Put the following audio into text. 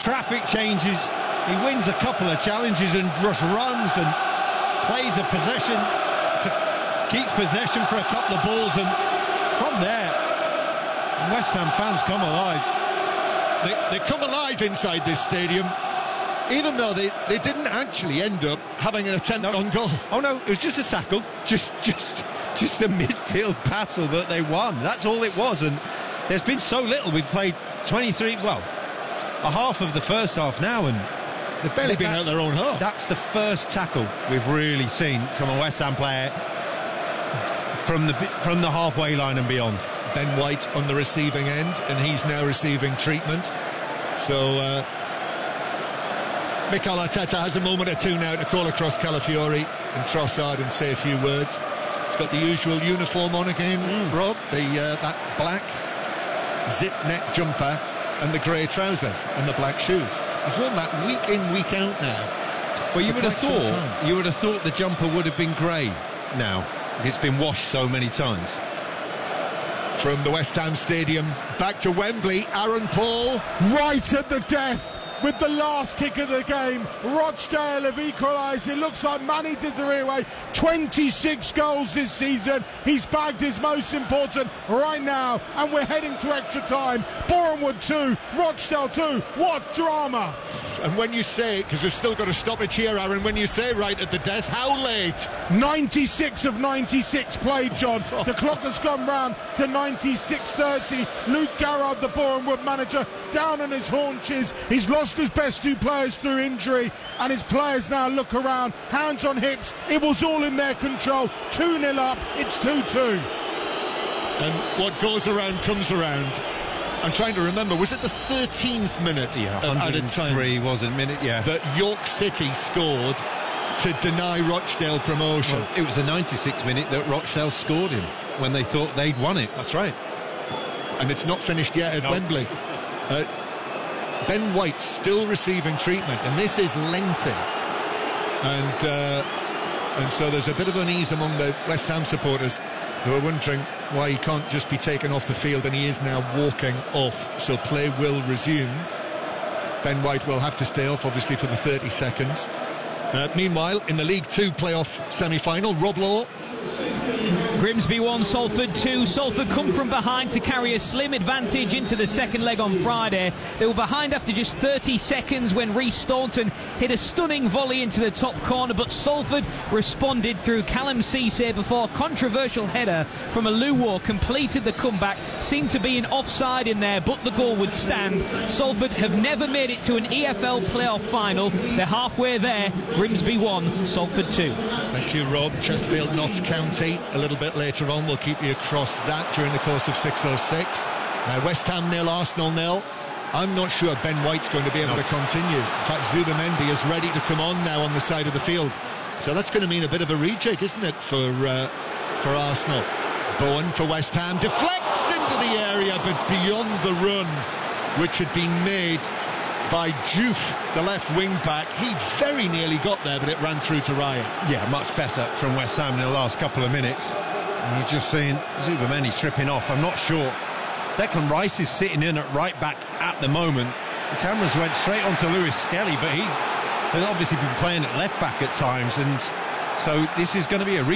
traffic changes. He wins a couple of challenges and just runs and plays a possession, keeps possession for a couple of balls, and from there, West Ham fans come alive. They come alive inside this stadium, even though they didn't actually end up having an attempt on goal. Oh no, it was just a tackle, just a midfield battle that they won. That's all it was, and there's been so little. We've played 23, well, a half of the first half now, and they've barely been out their own half. That's the first tackle we've really seen from a West Ham player from the halfway line and beyond. Ben White on the receiving end, and he's now receiving treatment. So Mikel Arteta has a moment or two now to call across Calafiori and Trossard and say a few words. He's got the usual uniform on again, Rob, that black zip neck jumper and the grey trousers and the black shoes. He's worn that week in, week out now. Well, you would have thought the jumper would have been grey now. It's been washed so many times. From the West Ham Stadium back to Wembley, Aaron Paul. Right at the death with the last kick of the game. Rochdale have equalised. It looks like Manny Desiree, 26 goals this season. He's bagged his most important right now, and we're heading to extra time. Bournemouth 2, Rochdale 2. What drama! And when you say, because we've still got a stoppage here, Aaron, when you say right at the death, how late? 96 of 96 played, John. The clock has gone round to 96:30. Luke Garrard, the Bournemouth manager, down on his haunches. He's lost his best two players through injury, and his players now look around, hands on hips. It was all in their control. 2-0 up, it's 2-2. And what goes around comes around. I'm trying to remember, was it the 13th minute? Yeah, 103 wasn't minute, yeah. That York City scored to deny Rochdale promotion. Well, it was the 96th minute that Rochdale scored him when they thought they'd won it. That's right. And it's not finished yet at Wembley. Ben White still receiving treatment, and this is lengthy. And so there's a bit of unease among the West Ham supporters who are wondering why he can't just be taken off the field, and he is now walking off. So play will resume. Ben White will have to stay off, obviously, for the 30 seconds. Meanwhile, in the League Two playoff semi-final, Rob Law. Grimsby 1, Salford 2. Salford come from behind to carry a slim advantage into the second leg on Friday. They were behind after just 30 seconds when Rhys Staunton hit a stunning volley into the top corner, but Salford responded through Callum Cisse before a controversial header from Aluwo completed the comeback. Seemed to be an offside in there, but the goal would stand. Salford have never made it to an EFL playoff final. They're halfway there. Grimsby 1, Salford 2. Thank you, Rob. Chesterfield, Notts County, a little bit later on. We'll keep you across that during the course of 6:06. West Ham 0, Arsenal 0. I'm not sure Ben White's going to be able to continue. In fact, Zubamendi is ready to come on now on the side of the field. So that's going to mean a bit of a rejig, isn't it, for Arsenal? Bowen for West Ham deflects into the area, but beyond the run which had been made by Diouf, the left wing back. He very nearly got there, but it ran through to Ryan. Yeah, much better from West Ham in the last couple of minutes. And you're just seeing Zubamendi stripping off. I'm not sure. Declan Rice is sitting in at right back at the moment. The cameras went straight onto Lewis Skelly, but he has obviously been playing at left back at times, and so this is going to be a